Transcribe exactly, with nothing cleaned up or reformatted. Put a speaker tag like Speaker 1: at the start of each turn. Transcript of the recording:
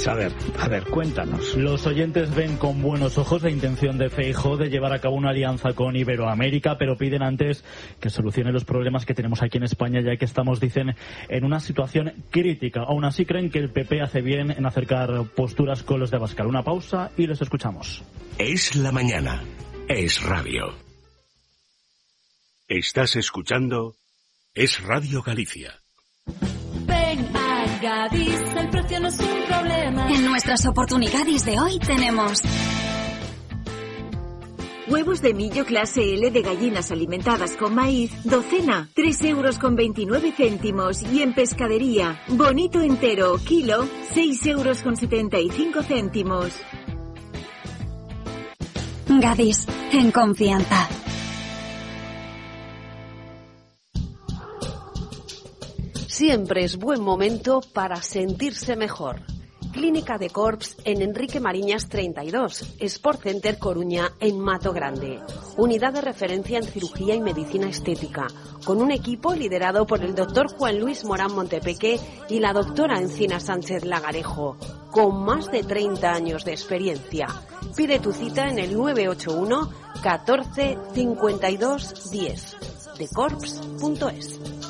Speaker 1: Gadis, a ver, a ver, cuéntanos. Los oyentes ven con buenos ojos la intención de Feijóo de llevar a cabo una alianza con Iberoamérica, pero piden antes que solucione los problemas que tenemos aquí en España, ya que estamos, dicen, en una situación crítica. Aún así creen que el P P hace bien en acercar posturas con los de Abascal. Una pausa y les escuchamos.
Speaker 2: Es la mañana. Es radio. Estás escuchando Es Radio Galicia.
Speaker 3: Ven a Gadis, el precio no es un problema.
Speaker 4: En nuestras oportunidades de hoy tenemos
Speaker 5: huevos de millo clase L de gallinas alimentadas con maíz, docena, tres euros con veintinueve céntimos. Y en pescadería, bonito entero, kilo, seis euros con setenta y cinco céntimos.
Speaker 4: Gadis, en confianza.
Speaker 6: Siempre es buen momento para sentirse mejor. Clínica de Corps en Enrique Mariñas treinta y dos, Sport Center Coruña en Mato Grande. Unidad de referencia en cirugía y medicina estética, con un equipo liderado por el doctor Juan Luis Morán Montepeque y la doctora Encina Sánchez Lagarejo, con más de treinta años de experiencia. Pide tu cita en el nueve ocho uno catorce cincuenta y dos diez, de corps punto es.